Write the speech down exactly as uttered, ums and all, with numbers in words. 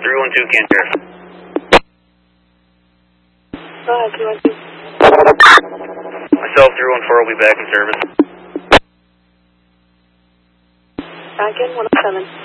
three one two, Can Sheriff. Go ahead, three one two. Myself, three one four will be back in service. Back in one oh seven.